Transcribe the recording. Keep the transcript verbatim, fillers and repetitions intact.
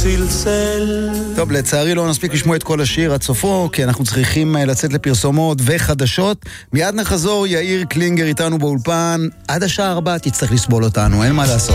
טוב, לצערי לא נספיק לשמוע את כל השיר עד סופו, כי אנחנו צריכים לצאת לפרסומות וחדשות. מיד נחזור, יאיר קלינגר איתנו באולפן, עד השעה ארבע תצטרך לסבול אותנו, אין מה לעשות.